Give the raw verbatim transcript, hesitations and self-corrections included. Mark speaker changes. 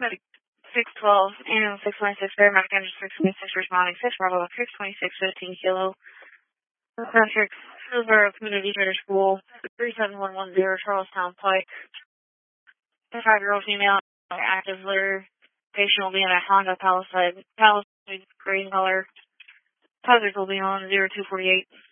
Speaker 1: Medic six twelve, ambulance six twenty-six, paramedic engine six twenty-six, responding six Bravo six twenty-six, fifteen kilo. Patrick, Hillsborough Community Charter School, three seven one one zero, Charlestown Pike. A five-year-old female, active litter. Patient will be in a Honda Palisade, Palisade green color. Public will be on zero two forty-eight.